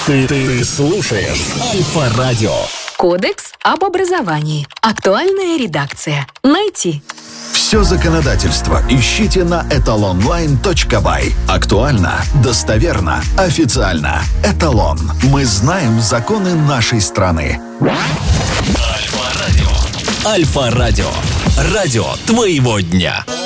Ты слушаешь Альфа-радио. Кодекс об образовании. Актуальная редакция. Найти. Все законодательство ищите на etalonline.by. Актуально, достоверно, официально. Эталон. Мы знаем законы нашей страны. Альфа-радио. Альфа-радио. Радио твоего дня.